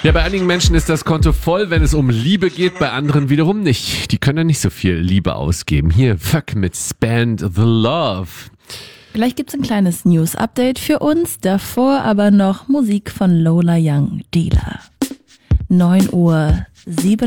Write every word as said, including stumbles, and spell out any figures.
Ja, bei einigen Menschen ist das Konto voll, wenn es um Liebe geht, bei anderen wiederum nicht. Die können ja nicht so viel Liebe ausgeben. Hier, Fuck mit Spend the Love. Gleich gibt's ein kleines News-Update für uns, davor aber noch Musik von Lola Young, Dealer. neun Uhr sieben